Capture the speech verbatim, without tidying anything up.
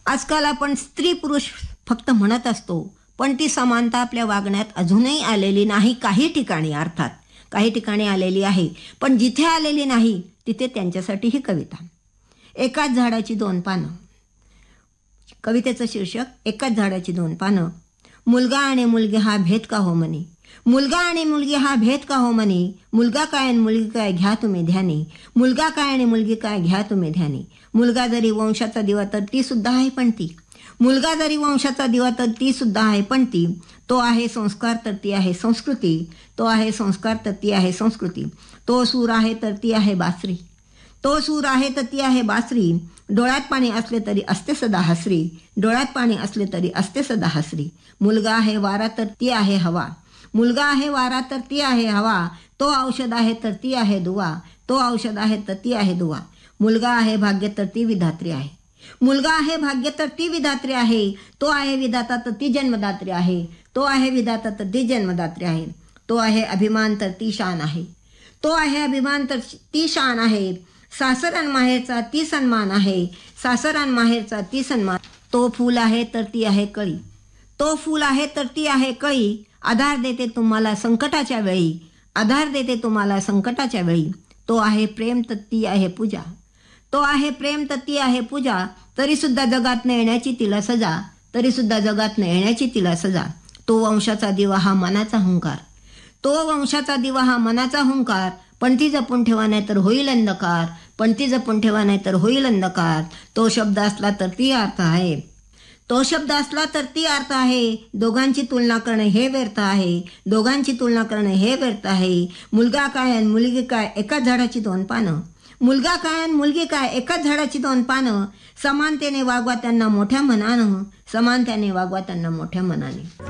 आजकाल आपण स्त्री पुरुष फक्त म्हणत असतो, पण ती समानता आपल्या वागण्यात अजूनही आलेली नाही. काही ठिकाणी अर्थात काही ठिकाणी आलेली आहे, पण जिथे आलेली नाही तिथे त्यांच्यासाठी ही कविता. एकाच झाडाची दोन पानं. कवितेचं शीर्षक एकाच झाडाची दोन पानं. मुलगा आणि मुलगी हा भेद का हो मनी. मुलगा आणि मुलगी हा भेद का हो मनी. मुलगा काय आणि मुलगी काय घ्या तुम्ही ध्यानी. मुलगा काय आणि मुलगी काय घ्या तुम्ही ध्यानी. मुलगा जरी वंशाचा दिवा तर ती सुद्धा आहे पण ती. मुलगा जरी वंशाचा दिवा तर ती सुद्धा आहे पण ती. तो आहे संस्कार तर ती आहे संस्कृती. तो आहे संस्कार तर ती आहे संस्कृती. तो सूर आहे तर ती आहे बासरी. तो सूर आहे तर ती आहे बासरी. डोळ्यात पाणी असले तरी असते सदा हसरी. डोळ्यात पाणी असले तरी असते सदा हसरी. मुलगा आहे वारा तर ती आहे हवा. मुलगा आहे वारा तर ती आहे हवा. तो औषध आहे तर ती आहे दुवा. तो औषध आहे तर ती आहे दुवा. मुलगा आहे भाग्य तर ती विधात्री आहे. मुलगा आहे भाग्य तर ती विधात्री आहे. तो आहे विधाता तर ती जन्मदात्री आहे. तो आहे विधाता तर ती जन्मदात्री आहे. तो आहे अभिमान तर ती शान आहे. तो आहे अभिमान तर ती शान आहे. सासर आणि माहेरचा ती सन्मान आहे. सासर आणि माहेरचा ती सन्मान. तो फूल आहे तर ती आहे कळी. तो फूल आहे तर ती आहे कळी. आधार देते तुम्हाला संकटाच्या वेळी. आधार देते तुम्हाला संकटाच्या वेळी. तो आहे प्रेम तर ती आहे पूजा. तो आहे प्रेम तर ती आहे पूजा. तरी सुद्धा जगात न येण्याची तिला सजा. तरी सुद्धा जगात न येण्याची तिला सजा. तो वंशाचा दिवा हा मनाचा हुंकार. तो वंशाचा दिवा हा मनाचा हुंकार. पण ती जपून ठेवा नाही तर होईल अंधकार. पण ती जपून ठेवा नाही तर होईल अंधकार. तो शब्द असला तर ती अर्थ आहे. तो शब्द असला तर ती अर्थ आहे. दोघांची तुलना करणे हे व्यर्थ आहे. दोघांची तुलना करणे हे व्यर्थ आहे. मुलगा काय आणि मुलगी काय एकाच झाडाची दोन पानं. मुलगा काय आणि मुलगी काय एकाच झाडाची दोन पानं. समानतेने वागवा त्यांना मोठ्या मनानं. समानतेने वागवा त्यांना मोठ्या मनाने.